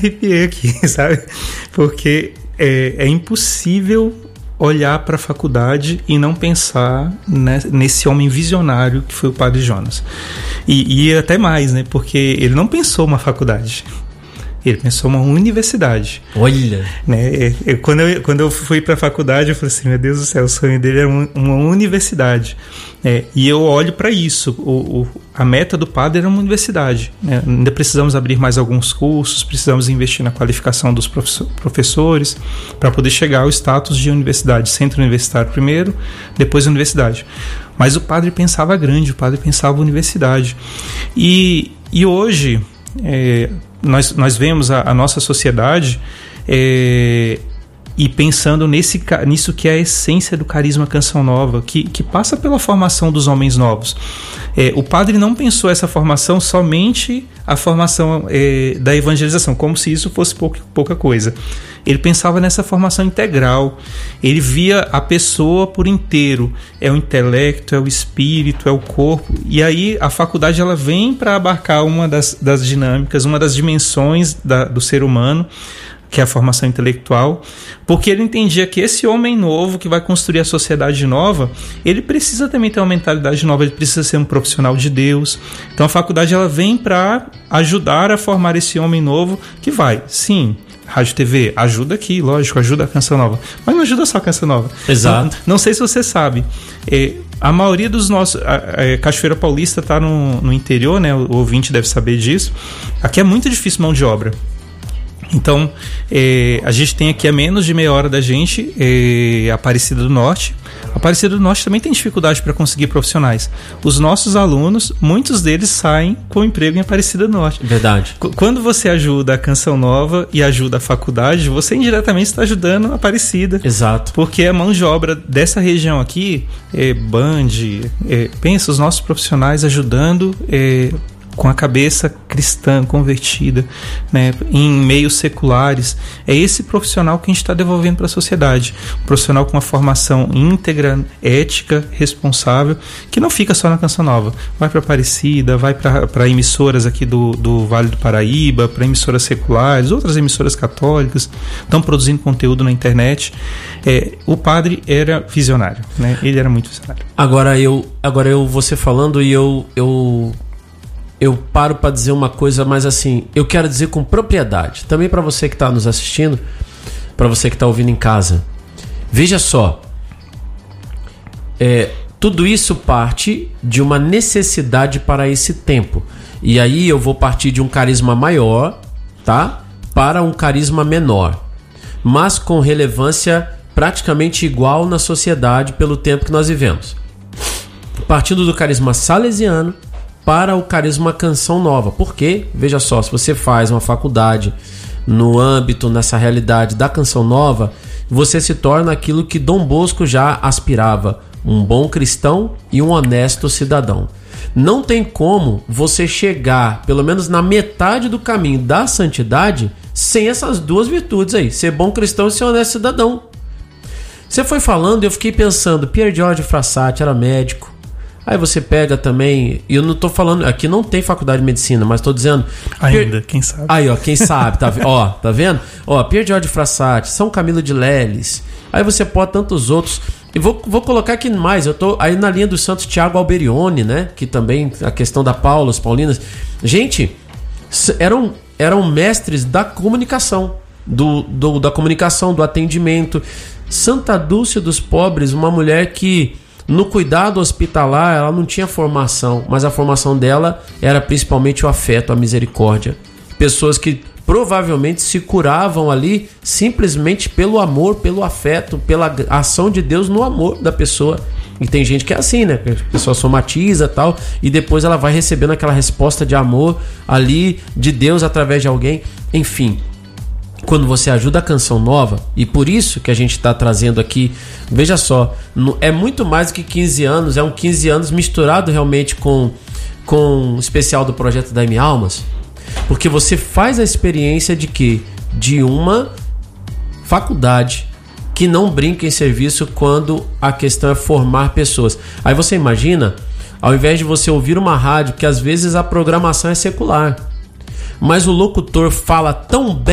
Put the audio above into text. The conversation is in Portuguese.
arrepiei aqui, sabe? Porque é impossível olhar para a faculdade e não pensar nesse homem visionário que foi o Padre Jonas. E até mais, né? Porque ele não pensou uma faculdade. Ele pensou uma universidade. Olha! Né? Quando eu fui para a faculdade, eu falei assim, meu Deus do céu, o sonho dele era uma universidade. E eu olho para isso. A meta do padre era uma universidade. Né? Ainda precisamos abrir mais alguns cursos, precisamos investir na qualificação dos professores para poder chegar ao status de universidade. Centro universitário primeiro, depois universidade. Mas o padre pensava grande, o padre pensava universidade. E hoje... Nós vemos a nossa sociedade e pensando nisso que é a essência do carisma Canção Nova, que passa pela formação dos homens novos. O padre não pensou essa formação somente a formação da evangelização, como se isso fosse pouca coisa. Ele pensava nessa formação integral. Ele via a pessoa por inteiro. É o intelecto, é o espírito, é o corpo. E aí a faculdade ela vem para abarcar uma das dinâmicas, uma das dimensões do ser humano, que é a formação intelectual, porque ele entendia que esse homem novo que vai construir a sociedade nova, ele precisa também ter uma mentalidade nova, ele precisa ser um profissional de Deus. Então a faculdade ela vem para ajudar a formar esse homem novo que vai, sim, Rádio TV ajuda aqui, lógico, ajuda a Canção Nova, mas não ajuda só a Canção Nova. Exato. Não sei se você sabe, a maioria dos nossos... Cachoeira Paulista está no interior, né? O ouvinte deve saber disso. Aqui é muito difícil mão de obra. Então, a gente tem aqui a menos de meia hora da gente, Aparecida do Norte. Aparecida do Norte também tem dificuldade para conseguir profissionais. Os nossos alunos, muitos deles saem com emprego em Aparecida do Norte. Verdade. Quando você ajuda a Canção Nova e ajuda a faculdade, você indiretamente está ajudando a Aparecida. Exato. Porque a mão de obra dessa região aqui, Band, pensa os nossos profissionais ajudando... com a cabeça cristã convertida, né, em meios seculares. É esse profissional que a gente está devolvendo para a sociedade. Um profissional com uma formação íntegra, ética, responsável, que não fica só na Canção Nova. Vai para Aparecida, vai para emissoras aqui do Vale do Paraíba, para emissoras seculares, outras emissoras católicas, estão produzindo conteúdo na internet. O padre era visionário, né? Ele era muito visionário. Agora eu você falando e eu paro para dizer uma coisa, mas assim, eu quero dizer com propriedade. Também para você que está nos assistindo, para você que está ouvindo em casa. Veja só, tudo isso parte de uma necessidade para esse tempo. E aí eu vou partir de um carisma maior, tá? Para um carisma menor, mas com relevância praticamente igual na sociedade pelo tempo que nós vivemos. Partindo do carisma salesiano para o carisma Canção Nova. Porque, veja só, se você faz uma faculdade no âmbito, nessa realidade da Canção Nova, você se torna aquilo que Dom Bosco já aspirava, um bom cristão e um honesto cidadão. Não tem como você chegar, pelo menos na metade do caminho da santidade, sem essas duas virtudes aí, ser bom cristão e ser honesto cidadão. Você foi falando e eu fiquei pensando, Pier Giorgio Frassati era médico. Aí você pega também, e eu não tô falando, aqui não tem faculdade de medicina, mas tô dizendo... Ainda, quem sabe? Aí, ó, quem sabe, tá vendo? Ó, Pier Giorgio Frassati, São Camilo de Leles, aí você pode tantos outros, e vou colocar aqui mais, eu tô aí na linha do Santo Tiago Alberione, né, que também, a questão da Paula, os paulinas, gente, eram mestres da comunicação, da comunicação, do atendimento. Santa Dulce dos Pobres, uma mulher que... no cuidado hospitalar, ela não tinha formação, mas a formação dela era principalmente o afeto, a misericórdia. Pessoas que provavelmente se curavam ali simplesmente pelo amor, pelo afeto, pela ação de Deus no amor da pessoa. E tem gente que é assim, né? A pessoa somatiza e tal, e depois ela vai recebendo aquela resposta de amor ali, de Deus através de alguém. Enfim, quando você ajuda a Canção Nova, e por isso que a gente está trazendo aqui, veja só, é muito mais do que 15 anos, é um 15 anos misturado realmente com o especial do projeto da M Almas, porque você faz a experiência de quê? De uma faculdade que não brinca em serviço quando a questão é formar pessoas. Aí você imagina, ao invés de você ouvir uma rádio, que às vezes a programação é secular, mas o locutor fala tão bem